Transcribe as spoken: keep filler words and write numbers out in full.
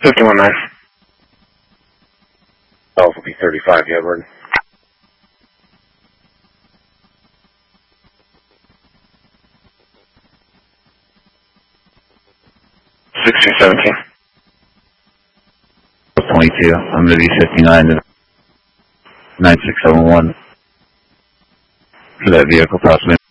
fifty-one nine. Alpha will be thirty-five, yeah, Edward. sixteen seventeen. twenty-two. I'm going to be fifty-nine to nine six seven one for that vehicle, possibly.